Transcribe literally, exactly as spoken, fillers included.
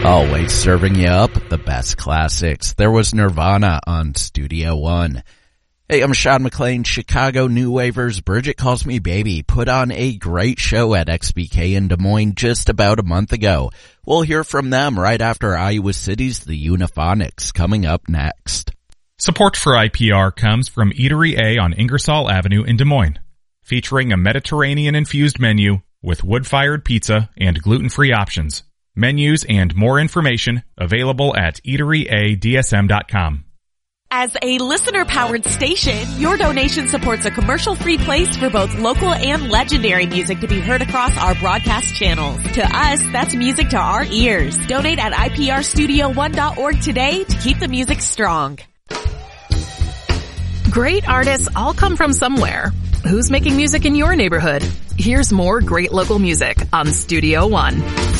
Always serving you up the best classics. There was Nirvana on Studio One. Hey, I'm Sean McLean, Chicago New Waver's Bridget Calls Me Baby put on a great show at X B K in Des Moines just about a month ago. We'll hear from them right after Iowa City's The Eunophonics coming up next. Support for I P R comes from Eatery A on Ingersoll Avenue in Des Moines, featuring a Mediterranean-infused menu with wood-fired pizza and gluten-free options. Menus and more information available at eatery a d s m dot com. As a listener-powered station, your donation supports a commercial-free place for both local and legendary music to be heard across our broadcast channels. To us, that's music to our ears. Donate at I P R studio one dot org today to keep the music strong. Great artists all come from somewhere. Who's making music in your neighborhood? Here's more great local music on Studio One.